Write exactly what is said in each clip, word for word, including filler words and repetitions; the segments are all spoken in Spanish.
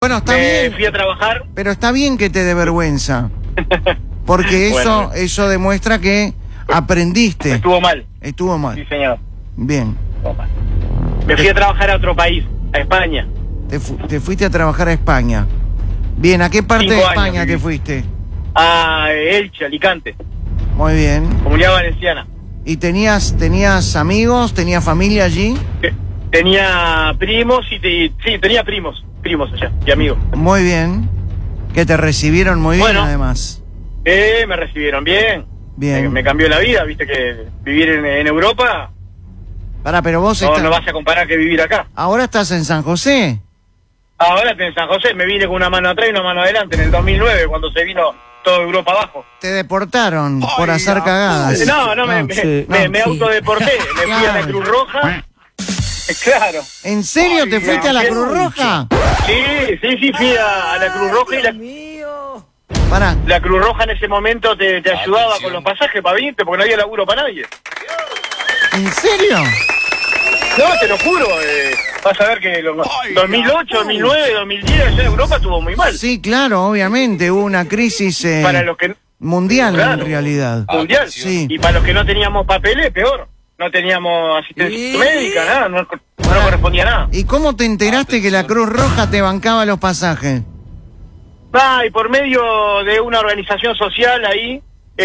Bueno, está me bien. fui a trabajar. Pero está bien que te dé vergüenza. Porque eso, Bueno. eso demuestra que aprendiste. Estuvo mal. Estuvo mal. Sí, señor. Bien. Estuvo mal. Me fui a trabajar a otro país, a España. Te, fu te fuiste a trabajar a España. Bien, ¿a qué parte Cinco de años España viví. te fuiste? A Elche, Alicante, Muy bien. Comunidad Valenciana. ¿Y tenías, tenías amigos, tenías familia allí? Te- Tenía primos y te, sí, tenía primos, primos allá y amigos. Muy bien. Que te recibieron muy Bueno. bien, además. Eh, me recibieron bien. Bien. Me, me cambió la vida, viste que vivir en, en Europa Pará, pero vos no, estás... no vas a comparar que vivir acá. ahora estás en San José. Ahora en San José me vine con una mano atrás y una mano adelante en el dos mil nueve cuando se vino toda Europa abajo. Te deportaron por hacer cagadas. No, no, me, me, sí, me, no, me sí. autodeporté, me fui a la Claro. Cruz Roja. Claro. ¿En serio te Ay, fuiste a la qué Cruz Roja? Sí, sí, sí, fui a, a la Cruz Roja y la, Pará. la Cruz Roja en ese momento te, te ayudaba con los pasajes para venirte porque no había laburo para nadie. ¿En serio? No, te lo juro. Eh, vas a ver que los dos mil ocho, dos mil nueve, dos mil diez allá en Europa estuvo muy mal. Sí, claro, obviamente. Hubo una crisis eh, Para los que mundial Claro. en realidad. mundial. Sí. Y para los que no teníamos papeles, peor. No teníamos asistencia ¿Y? médica, nada, no, no correspondía nada. ¿Y cómo te enteraste que la Cruz Roja te bancaba los pasajes? Ah, y por medio de una organización social ahí,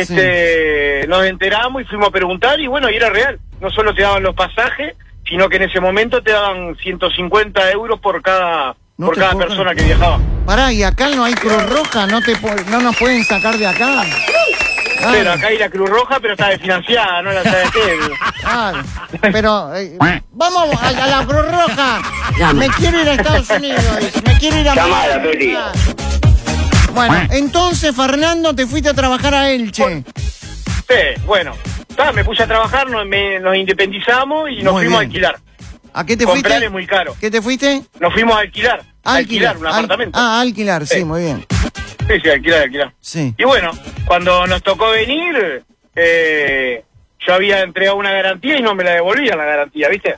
este, nos enteramos y fuimos a preguntar y bueno, y era real. No solo te daban los pasajes, sino que en ese momento te daban ciento cincuenta euros por cada, No por te cada puedo persona creer. que viajaba. Pará, ¿y acá no hay Cruz Roja? ¿No, te po- no nos pueden sacar de acá? Ah, Pero acá hay la Cruz Roja, pero está desfinanciada, no la sabe qué. ah, pero eh, vamos a, a la Cruz Roja. Me quiero ir a Estados Unidos. dice, Me quiero ir a Llamada, Miami. Peli. Ah. Bueno, entonces, Fernando, te fuiste a trabajar a Elche. Sí, bueno, ta, me puse a trabajar, nos, me- nos independizamos y nos Muy fuimos bien. a alquilar. ¿A qué te Comprar fuiste? es muy caro. ¿Qué te fuiste? Nos fuimos a alquilar. A alquilar un Al- apartamento. Ah, alquilar, sí, Sí. muy bien. Sí, sí, alquilar, alquilar. Sí. Y bueno, cuando nos tocó venir, eh, yo había entregado una garantía y no me la devolvían la garantía, ¿viste?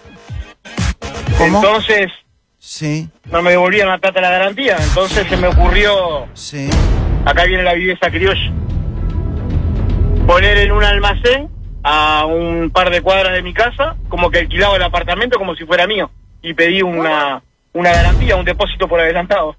¿Cómo? Entonces, Sí, no me devolvían la plata de la garantía. Entonces se me ocurrió, sí. acá viene la viveza criolla, poner en un almacén a un par de cuadras de mi casa, como que alquilaba el apartamento como si fuera mío. Y pedí una, una garantía, un depósito por adelantado.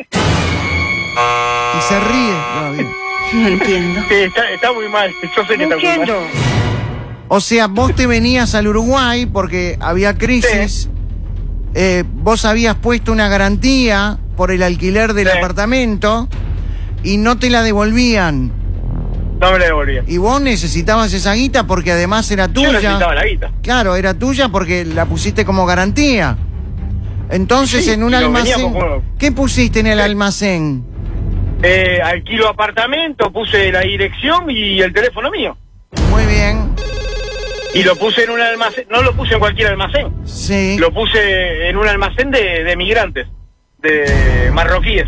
Y se ríe. No, bien. No entiendo. Sí, está, está muy mal, yo sé que No está muy entiendo. mal. O sea, vos te venías al Uruguay porque había crisis. Eh, vos habías puesto una garantía por el alquiler del Sí. apartamento y no te la devolvían. No me la devolvían. Y vos necesitabas esa guita porque además era Yo tuya. necesitaba la guita. Claro, era tuya porque la pusiste como garantía. Entonces, Sí, en un y nos almacén. veníamos con- ¿Qué pusiste en el Sí. almacén? Eh, alquilo apartamento, puse la dirección y el teléfono mío. Muy bien. Y lo puse en un almacén, no lo puse en cualquier almacén, Sí. lo puse en un almacén de, de migrantes, de marroquíes.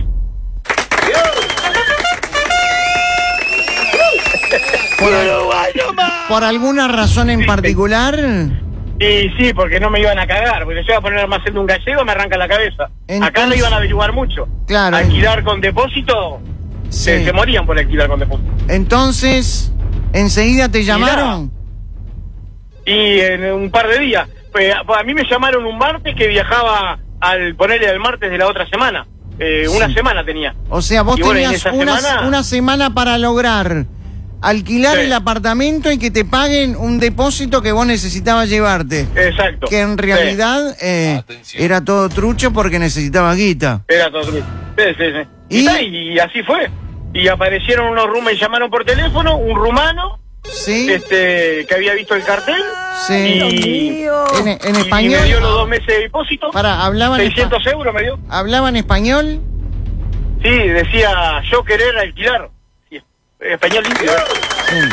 Por, por alguna razón en particular. Y sí, porque no me iban a cagar, porque yo iba a poner el almacén de un gallego, me arranca la cabeza. Acá no Entonces- iban a averiguar mucho. Claro. Alquilar con depósito, se, Sí. se morían por alquilar con depósito. Entonces, enseguida te llamaron. Y en un par de días. Pues, a, a mí me llamaron un martes que viajaba al ponerle al martes de la otra semana. Eh, Sí. Una semana tenía. O sea, vos Y bueno, en tenías esa una, semana- una semana para lograr alquilar Sí. el apartamento y que te paguen un depósito que vos necesitabas llevarte. Exacto. Que en Sí, realidad eh, Atención. era todo trucho porque necesitabas guita. era todo truco. Sí, sí, sí. ¿Y? Y, ta, y así fue. Y aparecieron unos rumanos, llamaron por teléfono, un rumano, ¿Sí? este, que había visto el cartel. Sí. Y, En, en y español. me dio los dos meses de depósito. Para, ¿hablaban, espa- seiscientos euros me dio. ¿hablaban español? Sí, decía yo querer alquilar. Sí, español limpio. ¿eh?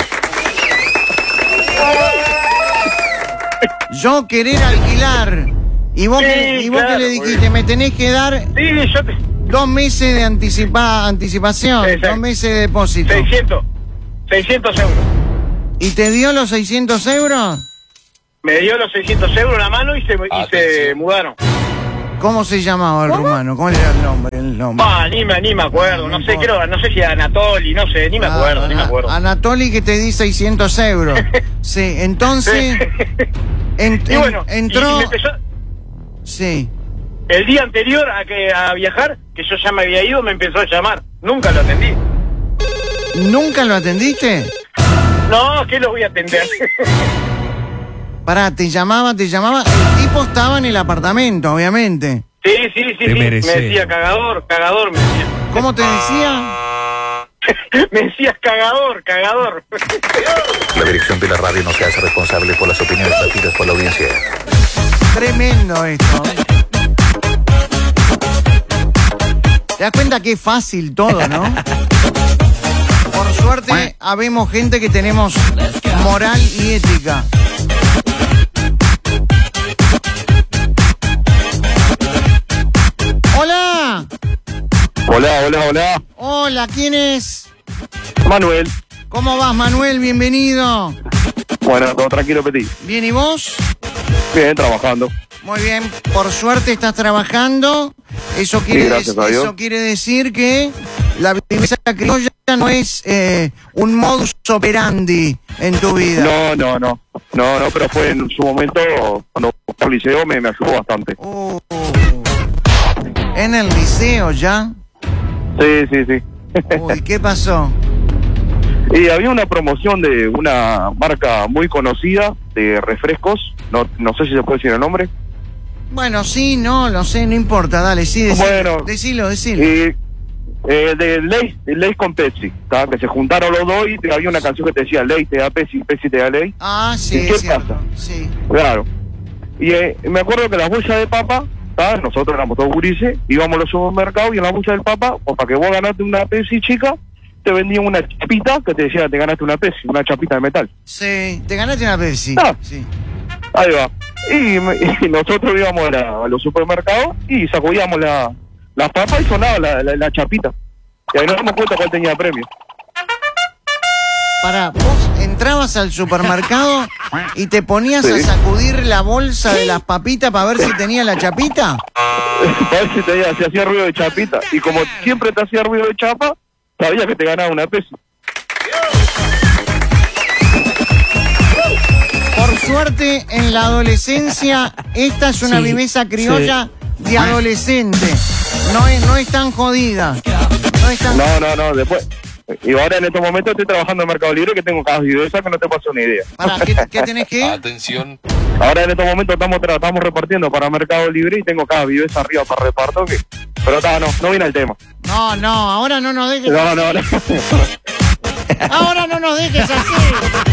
Sí. Yo querer alquilar. ¿Y vos, Sí, qué, y vos claro, qué le muy dijiste? bien. Me tenés que dar Sí, yo te... dos meses de anticipa, anticipación, Exacto. dos meses de depósito. seiscientos. seiscientos euros. ¿Y te dio los seiscientos euros? Me dio los seiscientos euros en la mano y se, y se Atención. mudaron. ¿Cómo se llamaba el ¿Cómo? rumano? ¿Cuál era el nombre? El nombre. Ah, ni me, ni me acuerdo, no, No sé, importa. creo, no sé si era Anatoli, no sé, ni me acuerdo, Ah, ni me acuerdo. Anatoli que te di seiscientos euros. Sí, entonces... en- Y en- bueno, y- entró... y me empezó, Sí. el día anterior a que a viajar, que yo ya me había ido, me empezó a llamar. Nunca lo atendí. ¿Nunca lo atendiste? No, ¿qué lo voy a atender? Pará, te llamaba, te llamaba. El tipo estaba en el apartamento, obviamente. Sí, sí, sí, Te sí. Me merecés. decía cagador, cagador, me decía. ¿Cómo te decía? Me decías cagador, cagador. La dirección de la radio no se hace responsable por las opiniones vertidas por la audiencia. Tremendo esto. ¿Te das cuenta que es fácil todo, no? Por suerte, habemos gente que tenemos moral y ética. Hola. Hola, hola, hola. Hola, ¿quién es? Manuel. ¿Cómo vas, Manuel? Bienvenido. Bueno, todo tranquilo, Petit. Bien, ¿y vos? Bien, trabajando. Muy bien, por suerte estás trabajando. Eso quiere, Sí, gracias dec- a Dios. eso quiere decir que la viveza criolla no es eh, un modus operandi en tu vida. No, no, no. No, no, pero fue en su momento, cuando fui al liceo, me, me ayudó bastante. Uh, en el liceo ya. Sí, sí, sí. Uy, ¿qué pasó? Y había una promoción de una marca muy conocida de refrescos. No, no sé si se puede decir el nombre. Bueno, sí, no, lo sé, no importa, dale, sí, decilo, Bueno. decilo, decilo. Y eh, de Ley, de Ley con Pepsi, ¿tá? Que se juntaron los dos y te- había una canción que te decía Ley te da Pepsi, Pepsi te da Ley. Ah, sí, ¿Y qué es cierto, pasa? sí. Claro. Y eh, me acuerdo que las bolsas de papa, ¿tá? Nosotros éramos todos gurises, íbamos a los supermercados y en la bolsa del papa, o para que vos ganaste una Pepsi chica, te vendían una chapita que te decía te ganaste una Pepsi, una chapita de metal. Sí, te ganaste una Pepsi. Ah. Sí. Ahí va. Y, me- y nosotros íbamos a, la- a los supermercados y sacudíamos la, las papas y sonaba la, la, la chapita. Y ahí nos dimos cuenta cuál tenía premio. Pará, vos entrabas al supermercado y te ponías Sí. a sacudir la bolsa de las papitas para ver si tenía la chapita. Para ver si te, si hacía ruido de chapita. Y como siempre te hacía ruido de chapa, sabía que te ganaba una Pepsi. Por suerte, en la adolescencia, esta es una Sí, viveza criolla de adolescente. No es, no es tan jodida. No es tan... No, no, no, después. Y ahora en estos momentos estoy trabajando en Mercado Libre que tengo cajas vivesas que no te paso ni idea. Pará, ¿qué, qué tenés que? Atención. Ahora en estos momentos estamos, tra- estamos repartiendo para Mercado Libre y tengo cajas vivesas arriba para reparto que... Pero está, no, no viene el tema. No, no, ahora no nos dejes No, así. no, no. Ahora no nos dejes así.